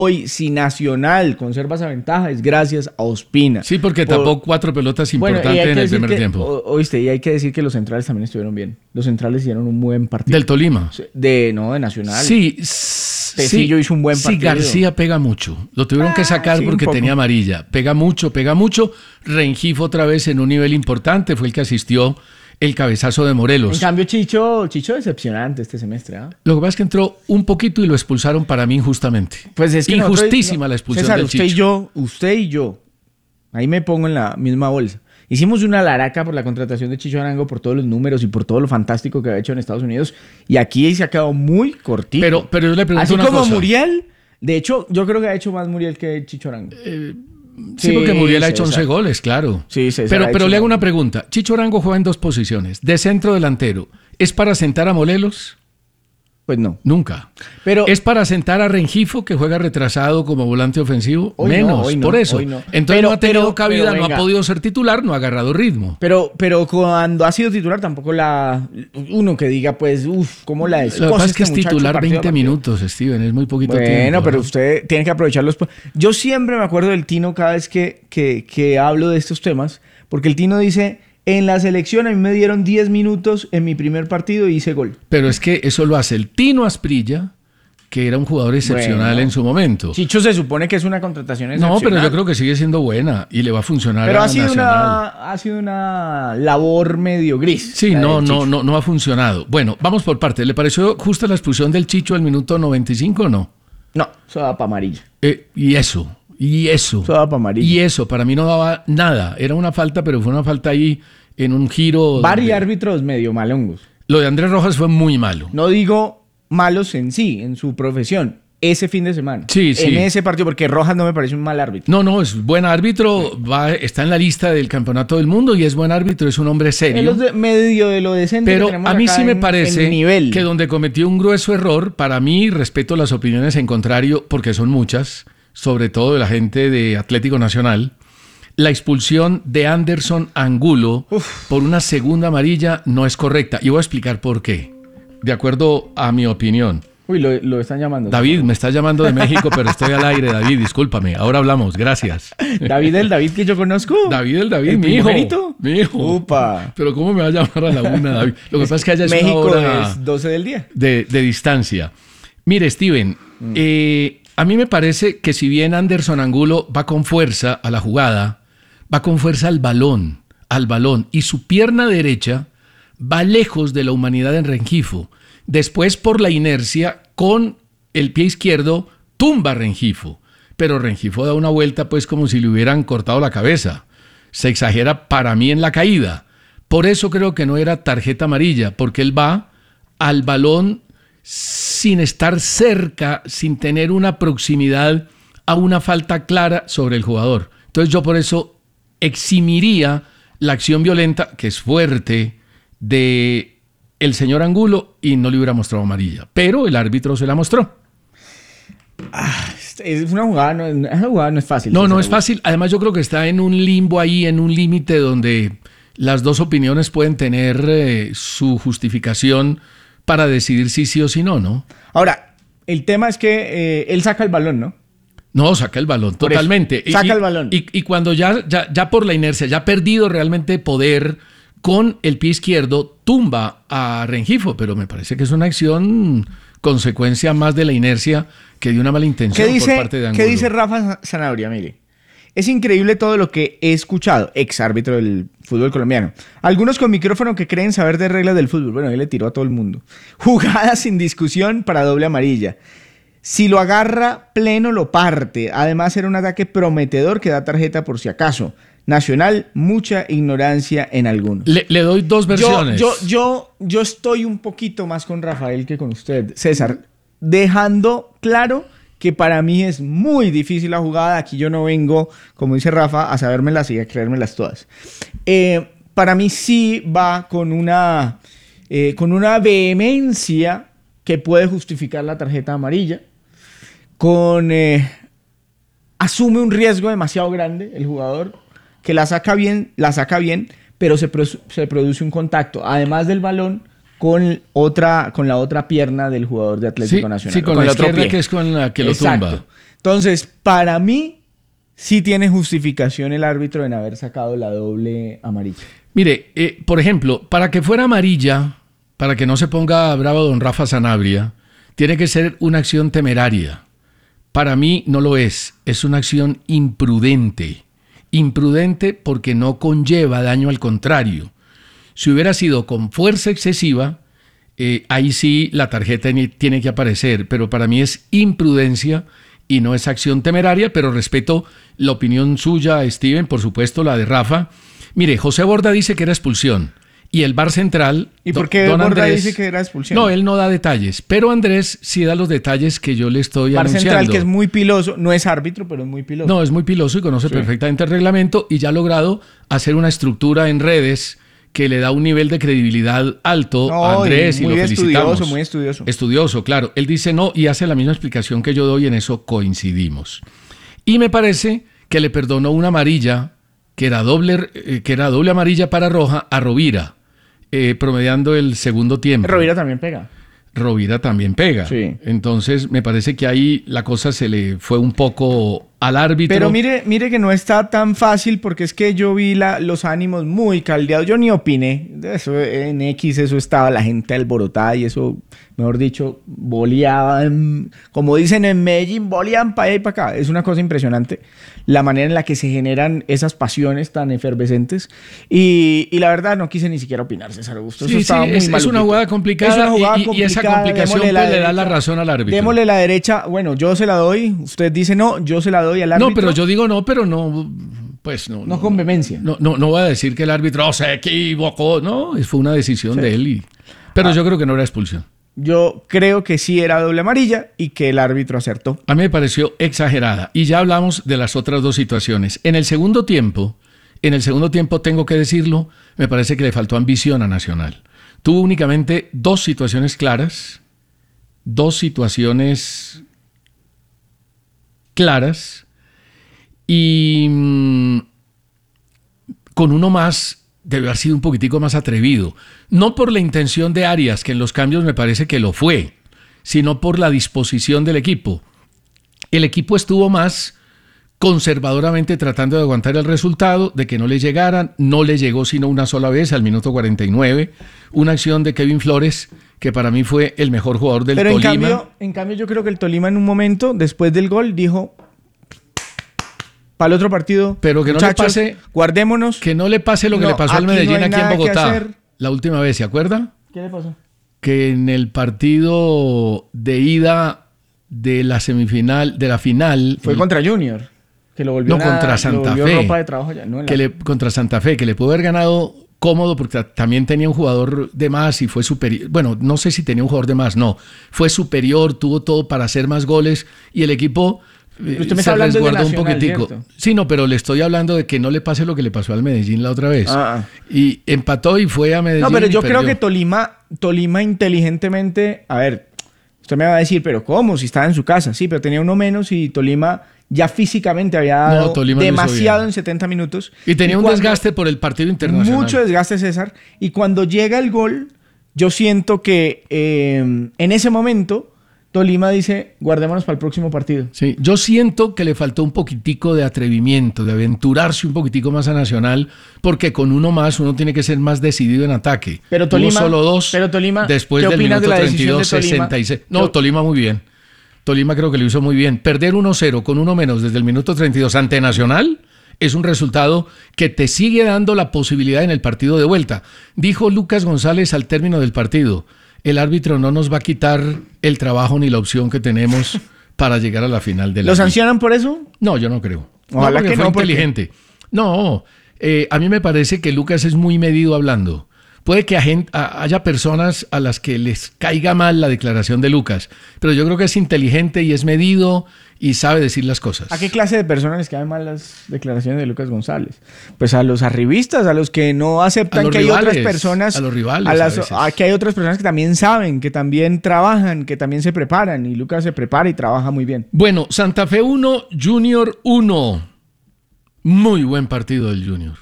Hoy, si Nacional conserva esa ventaja, es gracias a Ospina. Sí, porque tapó 4 pelotas importantes en el primer tiempo. Oíste, y hay que decir que los centrales también estuvieron bien. Los centrales hicieron un buen partido. ¿Del Tolima? De Nacional. Sí. Tecillo hizo un buen partido. Sí, García pega mucho. Lo tuvieron que sacar sí, porque tenía amarilla. Pega mucho. Rengifo otra vez en un nivel importante. Fue el que asistió el cabezazo de Morelos. En cambio, Chicho decepcionante este semestre. Lo que pasa es que entró un poquito y lo expulsaron para mí injustamente. Pues es que injustísima la expulsión César, del Chicho. Usted y yo, ahí me pongo en la misma bolsa. Hicimos una laraca por la contratación de Chicho Arango, por todos los números y por todo lo fantástico que ha hecho en Estados Unidos. Y aquí se ha quedado muy cortito. Pero yo le pregunto así una como cosa. Muriel, de hecho, yo creo que ha hecho más Muriel que Chicho Arango. Sí, porque Muriel ha hecho 11 goles, claro. Sí, pero le hago una pregunta. Chicho Arango juega en 2 posiciones. De centro delantero. ¿Es para sentar a Morelos? Pues no. Nunca. Pero ¿es para sentar a Rengifo, que juega retrasado como volante ofensivo? Menos, hoy no, por eso. No. Entonces no ha tenido cabida, no ha podido ser titular, no ha agarrado ritmo. Pero cuando ha sido titular tampoco uno que diga, pues, ¿cómo la es? Lo que pasa es que es titular 20 minutos, Steven, es muy poquito tiempo. Bueno, pero usted tiene que aprovecharlos. Yo siempre me acuerdo del Tino cada vez que hablo de estos temas, porque el Tino dice: en la selección a mí me dieron 10 minutos en mi primer partido y hice gol. Pero es que eso lo hace el Tino Asprilla, que era un jugador excepcional en su momento. Chicho se supone que es una contratación excepcional. No, pero yo creo que sigue siendo buena y le va a funcionar pero a Nacional. Ha sido una labor medio gris. Sí, no ha funcionado. Bueno, vamos por partes. ¿Le pareció justa la expulsión del Chicho al minuto 95 o no? No, eso daba para amarilla. Y eso. Eso daba para amarilla. Y eso, para mí no daba nada. Era una falta, pero fue una falta ahí en un giro. Varios árbitros medio malongos. Lo de Andrés Rojas fue muy malo. No digo malos en sí, en su profesión. Ese fin de semana. Sí. En ese partido, porque Rojas no me parece un mal árbitro. No, es buen árbitro. Está en la lista del campeonato del mundo y es buen árbitro, es un hombre serio. Medio de lo decente. Pero que tenemos a mí acá sí me parece que donde cometió un grueso error, para mí, respeto las opiniones en contrario, porque son muchas, sobre todo de la gente de Atlético Nacional, la expulsión de Anderson Angulo por una segunda amarilla no es correcta. Y voy a explicar por qué, de acuerdo a mi opinión. Uy, lo están llamando. David, me estás llamando de México, pero estoy al aire, David, discúlpame. Ahora hablamos, gracias. ¿David el David que yo conozco? David, mi hijo. Mi hijo. Upa. Pero ¿cómo me va a llamar a la una, David? Lo que pasa es que allá es México una hora es 12 del día. De distancia. Mire, Steven, a mí me parece que si bien Anderson Angulo va con fuerza a la jugada, va con fuerza al balón, y su pierna derecha va lejos de la humanidad en Rengifo. Después, por la inercia, con el pie izquierdo, tumba a Rengifo. Pero Rengifo da una vuelta, pues, como si le hubieran cortado la cabeza. Se exagera para mí en la caída. Por eso creo que no era tarjeta amarilla, porque él va al balón sin estar cerca, sin tener una proximidad a una falta clara sobre el jugador. Entonces yo por eso eximiría la acción violenta, que es fuerte, de el señor Angulo, y no le hubiera mostrado amarilla. Pero el árbitro se la mostró. Es una jugada, esa jugada no es fácil. No es fácil. Además yo creo que está en un limbo ahí, en un límite donde las dos opiniones pueden tener su justificación para decidir si sí o si no, ¿no? Ahora, el tema es que él saca el balón, ¿no? No, saca el balón, totalmente. Saca el balón. Y cuando ya por la inercia, ya ha perdido realmente poder, con el pie izquierdo tumba a Rengifo, pero me parece que es una acción consecuencia más de la inercia que de una mala intención por parte de Angulo. ¿Qué dice Rafa Sanabria? Mire, es increíble todo lo que he escuchado, ex árbitro del fútbol colombiano. Algunos con micrófono que creen saber de reglas del fútbol. Bueno, él le tiró a todo el mundo. Jugadas sin discusión para doble amarilla. Si lo agarra pleno, lo parte. Además, era un ataque prometedor que da tarjeta por si acaso. Nacional, mucha ignorancia en algunos. Le doy dos versiones. Yo estoy un poquito más con Rafael que con usted, César, dejando claro que para mí es muy difícil la jugada. Aquí yo no vengo, como dice Rafa, a sabérmelas y a creérmelas todas. Para mí sí va con una vehemencia que puede justificar la tarjeta amarilla. Asume un riesgo demasiado grande el jugador, que la saca bien, pero se produce un contacto, además del balón, con la otra pierna del jugador de Atlético Nacional. Sí, con la izquierda, que es con la que lo tumba. Entonces, para mí, sí tiene justificación el árbitro en haber sacado la doble amarilla. Mire, por ejemplo, para que fuera amarilla, para que no se ponga bravo don Rafa Sanabria, tiene que ser una acción temeraria. Para mí no lo es una acción imprudente. Imprudente porque no conlleva daño, al contrario. Si hubiera sido con fuerza excesiva, ahí sí la tarjeta tiene que aparecer, pero para mí es imprudencia y no es acción temeraria, pero respeto la opinión suya, Steven, por supuesto la de Rafa. Mire, José Borda dice que era expulsión. Y el VAR central... ¿Y por qué Borda Andrés dice que era expulsión? No, él no da detalles, pero Andrés sí da los detalles que yo le estoy VAR anunciando. central, que es muy piloso, no es árbitro, pero es muy piloso. No, es muy piloso y conoce perfectamente el reglamento y ya ha logrado hacer una estructura en redes que le da un nivel de credibilidad alto a Andrés y lo felicitamos. Muy estudioso. Estudioso, claro. Él dice no y hace la misma explicación que yo doy, en eso coincidimos. Y me parece que le perdonó una amarilla, que era doble amarilla para roja, a Rovira. Promediando el segundo tiempo. Rovira también pega. Sí. Entonces me parece que ahí la cosa se le fue un poco al árbitro. Pero mire que no está tan fácil, porque es que yo vi los ánimos muy caldeados. Yo ni opiné. Eso, en X eso estaba la gente alborotada y eso, mejor dicho, boleaban, como dicen en Medellín, boleaban para allá y para acá. Es una cosa impresionante la manera en la que se generan esas pasiones tan efervescentes. Y la verdad no quise ni siquiera opinar, César Augusto. Eso estaba muy es una jugada complicada, y esa complicación pues, le da la razón al árbitro. Démosle la derecha. Bueno, yo se la doy. Usted dice no, yo se la doy al árbitro. No, pero yo digo no, pero no... Pues no con vehemencia. No voy a decir que el árbitro se equivocó. No, fue una decisión de él. Pero yo creo que no era expulsión. Yo creo que sí era doble amarilla y que el árbitro acertó. A mí me pareció exagerada. Y ya hablamos de las otras dos situaciones. En el segundo tiempo, tengo que decirlo, me parece que le faltó ambición a Nacional. Tuvo únicamente dos situaciones claras. Y con uno más debe haber sido un poquitico más atrevido. No por la intención de Arias, que en los cambios me parece que lo fue, sino por la disposición del equipo. El equipo estuvo más conservadoramente tratando de aguantar el resultado, de que no le llegaran. No le llegó sino una sola vez, al minuto 49. Una acción de Kevin Flores, que para mí fue el mejor jugador del Tolima. Pero en cambio yo creo que el Tolima en un momento, después del gol, dijo... Para el otro partido, pero que no le pase, guardémonos. Que no le pase lo que le pasó al Medellín aquí en Bogotá. La última vez, ¿se acuerda? ¿Qué le pasó? Que en el partido de ida de la semifinal, de la final... Fue contra Junior, que lo volvió contra Santa Fe. Ropa de trabajo ya, no contra Santa Fe, que le pudo haber ganado cómodo porque también tenía un jugador de más y fue superior. Bueno, no sé si tenía un jugador de más, no. Fue superior, tuvo todo para hacer más goles y el equipo... Usted me está hablando de Nacional, un poquitico. ¿Cierto? Sí, no, pero le estoy hablando de que no le pase lo que le pasó al Medellín la otra vez. Y empató y fue a Medellín. No, pero yo creo que Tolima inteligentemente, a ver, usted me va a decir, pero ¿cómo? Si estaba en su casa. Sí, pero tenía uno menos y Tolima ya físicamente había dado demasiado en 70 minutos. Y tenía un desgaste por el partido internacional. Mucho desgaste, César. Y cuando llega el gol, yo siento que en ese momento... Tolima dice, guardémonos para el próximo partido. Sí, yo siento que le faltó un poquitico de atrevimiento, de aventurarse un poquitico más a Nacional, porque con uno más uno tiene que ser más decidido en ataque. Pero Tolima, solo dos, pero Tolima, después del minuto 32, 66. No, Tolima muy bien. Tolima creo que lo hizo muy bien. Perder 1-0 con uno menos desde el minuto 32 ante Nacional es un resultado que te sigue dando la posibilidad en el partido de vuelta. Dijo Lucas González al término del partido: el árbitro no nos va a quitar el trabajo ni la opción que tenemos para llegar a la final de la ¿Lo sancionan por eso? No, yo no creo. Ojalá que fue inteligente. No, a mí me parece que Lucas es muy medido hablando. Puede que haya personas a las que les caiga mal la declaración de Lucas, pero yo creo que es inteligente y es medido y sabe decir las cosas. ¿A qué clase de personas les caen mal las declaraciones de Lucas González? Pues a los arribistas, a los que no aceptan que hay otras personas. A los rivales. Que hay otras personas que también saben, que también trabajan, que también se preparan. Y Lucas se prepara y trabaja muy bien. Bueno, Santa Fe 1, Junior 1. Muy buen partido del Junior.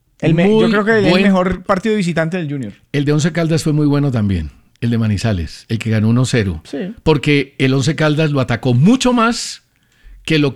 Yo creo que el mejor partido visitante del Junior. El de Once Caldas fue muy bueno también. El de Manizales, el que ganó 1-0. Sí. Porque el Once Caldas lo atacó mucho más que lo